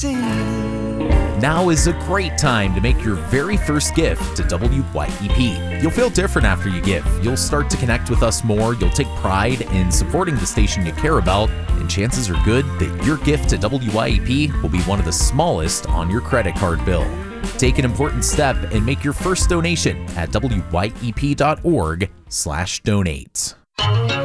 Now is a great time to make your very first gift to WYEP. You'll feel different after you give. You'll start to connect with us more, you'll take pride in supporting the station you care about, and chances are good that your gift to WYEP will be one of the smallest on your credit card bill. Take an important step and make your first donation at wyep.org/donate.